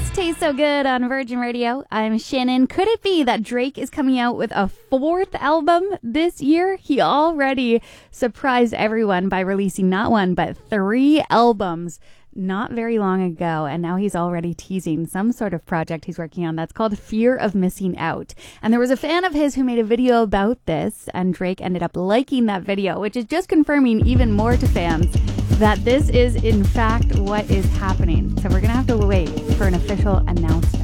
This tastes so good on Virgin Radio. I'm Shannon. Could it be that Drake is coming out with a fourth album this year? He already surprised everyone by releasing not one, but 3 albums not very long ago, and now he's already teasing some sort of project he's working on that's called Fear of Missing Out. And there was a fan of his who made a video about this, and Drake ended up liking that video, which is just confirming even more to fans that this is in fact what is happening. So we're gonna have to wait for an official announcement.